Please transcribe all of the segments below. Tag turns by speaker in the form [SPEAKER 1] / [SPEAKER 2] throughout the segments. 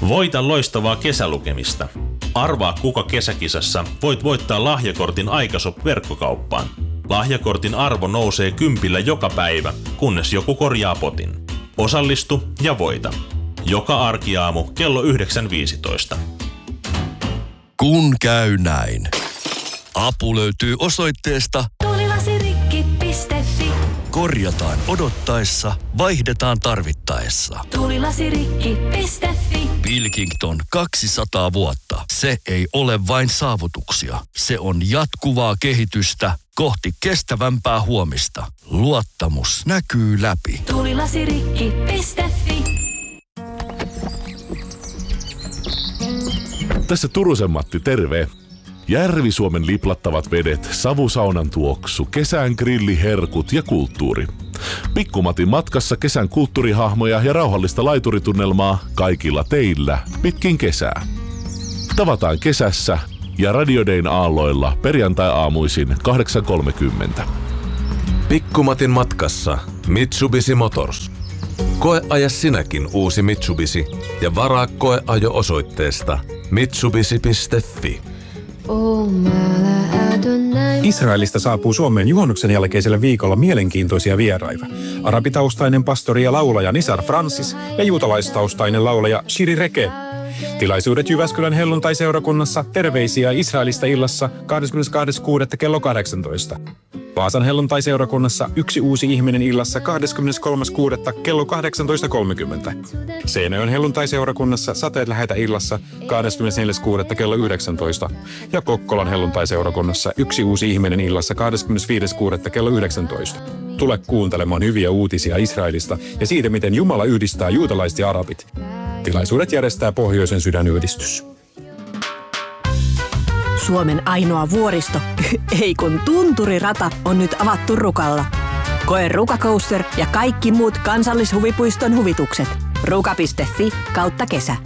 [SPEAKER 1] Voita loistavaa kesälukemista. Arvaa, kuka kesäkisassa voit voittaa lahjakortin Aikashop-verkkokauppaan. Lahjakortin arvo nousee 10 joka päivä, kunnes joku korjaa potin. Osallistu ja voita. Joka arkiaamu kello 9.15.
[SPEAKER 2] Kun käy näin. Apu löytyy osoitteesta
[SPEAKER 3] tulilasirikki.fi.
[SPEAKER 2] Korjataan odottaessa, vaihdetaan tarvittaessa.
[SPEAKER 3] Tulilasirikki.fi.
[SPEAKER 2] Pilkington 200 vuotta. Se ei ole vain saavutuksia. Se on jatkuvaa kehitystä kohti kestävämpää huomista. Luottamus näkyy läpi.
[SPEAKER 3] Tulilasirikki.fi.
[SPEAKER 4] Tässä Turusen Matti, terve. Järvi-Suomen liplattavat vedet, savusaunan tuoksu, kesän grilliherkut ja kulttuuri. Pikkumatin matkassa kesän kulttuurihahmoja ja rauhallista laituritunnelmaa kaikilla teillä pitkin kesää. Tavataan kesässä ja Radio Dayn aalloilla perjantai-aamuisin 8.30.
[SPEAKER 5] Pikkumatin matkassa Mitsubishi Motors. Koeaja sinäkin uusi Mitsubishi ja varaa koeajo osoitteesta mitsubishi.fi.
[SPEAKER 6] Israelista saapuu Suomeen juhannuksen jälkeisellä viikolla mielenkiintoisia vieraita. Arabitaustainen pastori ja laulaja Nisar Francis ja juutalaistaustainen laulaja Shiri Reke. Tilaisuudet Jyväskylän helluntai-seurakunnassa Terveisiä Israelista illassa 22.6. kello 18. Vaasan helluntai-seurakunnassa Yksi uusi ihminen illassa 23.6. kello 18.30. Seinäjoen helluntai-seurakunnassa Sateet lähetä illassa 24.6. kello 19. Ja Kokkolan helluntai-seurakunnassa Yksi uusi ihminen illassa 25.6. kello 19. Tule kuuntelemaan hyviä uutisia Israelista ja siitä, miten Jumala yhdistää juutalaiset ja arabit. Tilaisuudet järjestää Pohjoisen sydänyhdistys.
[SPEAKER 7] Suomen ainoa vuoristo, ei kun tunturirata, on nyt avattu Rukalla. Koe Ruka Coaster ja kaikki muut kansallishuvipuiston huvitukset. ruka.fi/kesä.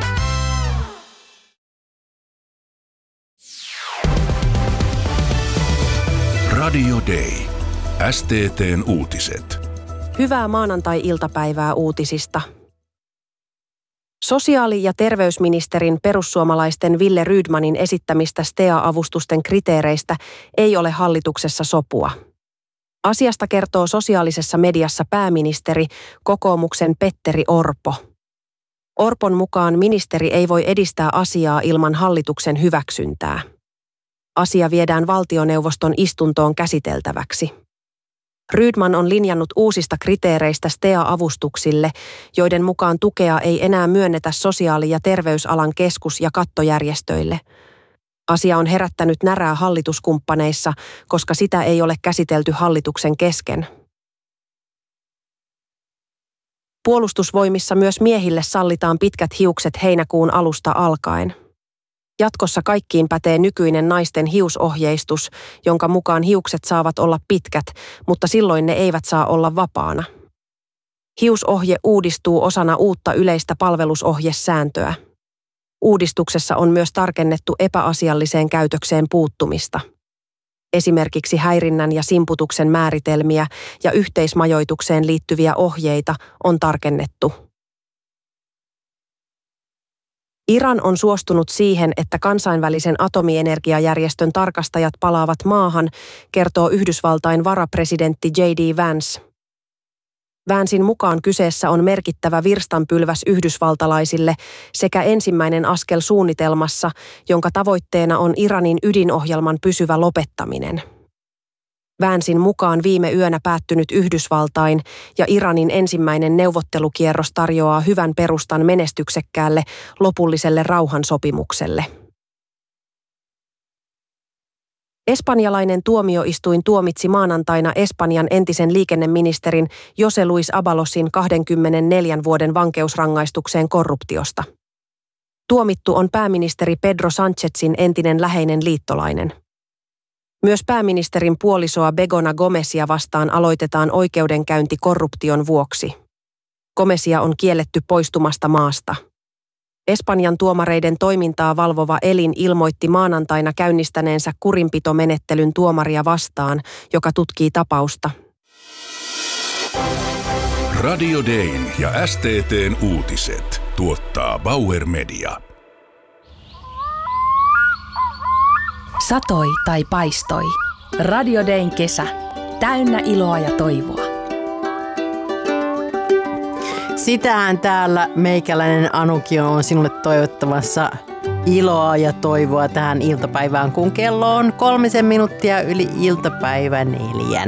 [SPEAKER 8] Radio Day. STT:n uutiset.
[SPEAKER 9] Hyvää maanantai-iltapäivää uutisista. Sosiaali- ja terveysministerin perussuomalaisten Wille Rydmanin esittämistä STEA-avustusten kriteereistä ei ole hallituksessa sopua. Asiasta kertoo sosiaalisessa mediassa pääministeri, kokoomuksen Petteri Orpo. Orpon mukaan ministeri ei voi edistää asiaa ilman hallituksen hyväksyntää. Asia viedään valtioneuvoston istuntoon käsiteltäväksi. Rydman on linjannut uusista kriteereistä STEA-avustuksille, joiden mukaan tukea ei enää myönnetä sosiaali- ja terveysalan keskus- ja kattojärjestöille. Asia on herättänyt närää hallituskumppaneissa, koska sitä ei ole käsitelty hallituksen kesken. Puolustusvoimissa myös miehille sallitaan pitkät hiukset heinäkuun alusta alkaen. Jatkossa kaikkiin pätee nykyinen naisten hiusohjeistus, jonka mukaan hiukset saavat olla pitkät, mutta silloin ne eivät saa olla vapaana. Hiusohje uudistuu osana uutta yleistä palvelusohjesääntöä. Uudistuksessa on myös tarkennettu epäasialliseen käytökseen puuttumista. Esimerkiksi häirinnän ja simputuksen määritelmiä ja yhteismajoitukseen liittyviä ohjeita on tarkennettu. Iran on suostunut siihen, että kansainvälisen atomienergiajärjestön tarkastajat palaavat maahan, kertoo Yhdysvaltain varapresidentti J.D. Vance. Vancein mukaan kyseessä on merkittävä virstanpylväs yhdysvaltalaisille sekä ensimmäinen askel suunnitelmassa, jonka tavoitteena on Iranin ydinohjelman pysyvä lopettaminen. Vancein mukaan viime yönä päättynyt Yhdysvaltain ja Iranin ensimmäinen neuvottelukierros tarjoaa hyvän perustan menestyksekkäälle lopulliselle rauhansopimukselle. Espanjalainen tuomioistuin tuomitsi maanantaina Espanjan entisen liikenneministerin José Luis Abalosin 24 vuoden vankeusrangaistukseen korruptiosta. Tuomittu on pääministeri Pedro Sánchezin entinen läheinen liittolainen. Myös pääministerin puolisoa Begona Gomesia vastaan aloitetaan oikeudenkäynti korruption vuoksi. Gomesia on kielletty poistumasta maasta. Espanjan tuomareiden toimintaa valvova elin ilmoitti maanantaina käynnistäneensä kurinpitomenettelyn tuomaria vastaan, joka tutkii tapausta.
[SPEAKER 8] Radio Dayn ja STT:n uutiset tuottaa Bauer Media.
[SPEAKER 10] Satoi tai paistoi. Radio Dayn kesä. Täynnä iloa ja toivoa.
[SPEAKER 11] Sitähän täällä meikäläinen Anukin on sinulle toivottamassa iloa ja toivoa tähän iltapäivään, kun kello on 3 minuuttia yli iltapäivän 4.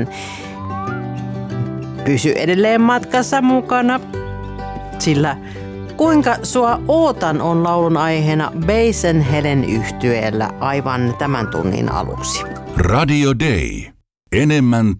[SPEAKER 11] Pysy edelleen matkassa mukana, sillä Kuinka sua ootan on laulun aiheena Basenheden yhtyeellä aivan tämän tunnin aluksi.
[SPEAKER 8] Radio Day. Enemmän